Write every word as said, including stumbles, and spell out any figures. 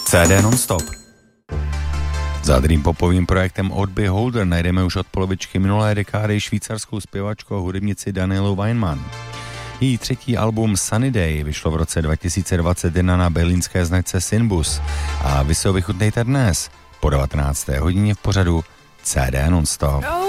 C D non-stop. Za Dream Popovým projektem Odd Beholder najdeme už od polovičky minulé dekády švýcarskou zpěvačku a hudebnici Danielu Weinmann. Její třetí album Sunny Day vyšlo v roce dva tisíce dvacet jedna na berlínské značce Sinbus a vy si ho vychutnejte dnes po devatenácté hodině v pořadu C D non-stop.